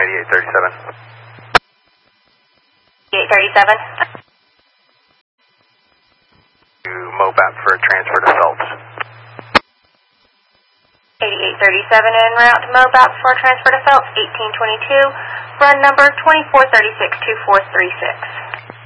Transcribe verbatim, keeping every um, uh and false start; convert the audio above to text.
eighty-eight thirty-seven. eighty-eight thirty-seven. To Mobap for a transfer to Phelps. eighty-eight thirty-seven en route to Mobap for a transfer to Phelps, eighteen twenty-two, run number twenty-four thirty-six two four three six.